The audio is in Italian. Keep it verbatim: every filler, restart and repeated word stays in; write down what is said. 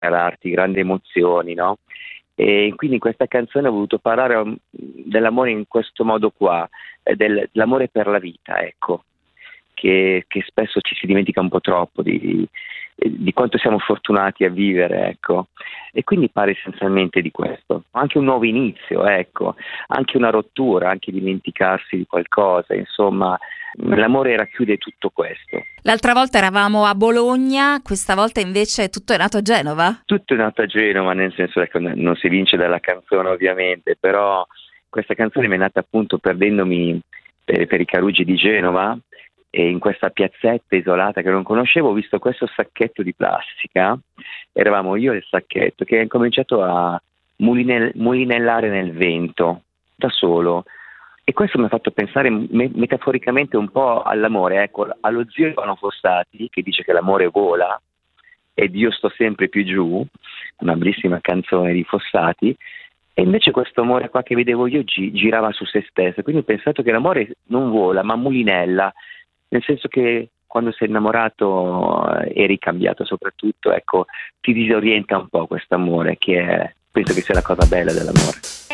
regalarti grandi emozioni, no? E quindi in questa canzone ho voluto parlare um, dell'amore in questo modo qua, eh, del- dell'amore per la vita, ecco, che, che spesso ci si dimentica un po' troppo di, di quanto siamo fortunati a vivere, ecco. E quindi parla essenzialmente di questo, anche un nuovo inizio, ecco, anche una rottura, anche dimenticarsi di qualcosa, insomma, l'amore racchiude tutto questo. L'altra volta eravamo a Bologna, questa volta invece tutto è nato a Genova? Tutto è nato a Genova, nel senso che non si vince dalla canzone ovviamente, però questa canzone mi è nata appunto perdendomi per, per i Carugi di Genova, e in questa piazzetta isolata che non conoscevo ho visto questo sacchetto di plastica, eravamo io e il sacchetto, che ha incominciato a muline- mulinellare nel vento, da solo. E questo mi ha fatto pensare me- metaforicamente un po' all'amore, ecco, allo zio Ivano Fossati che dice che l'amore vola ed io sto sempre più giù, una bellissima canzone di Fossati, e invece questo amore qua che vedevo io gi- girava su se stesso, quindi ho pensato che l'amore non vola ma mulinella, nel senso che quando sei innamorato eh, e ricambiato soprattutto, ecco, ti disorienta un po' questo amore, che è, penso che sia la cosa bella dell'amore.